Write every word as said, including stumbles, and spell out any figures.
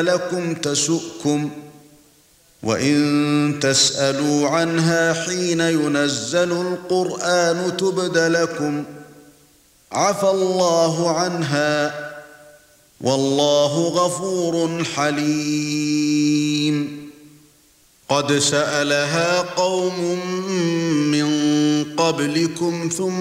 لكم تسؤكم وإن تسألوا عنها حين ينزل القرآن تبد لكم عفى الله عنها والله غفور حليم قد سألها قوم من قبلكم ثم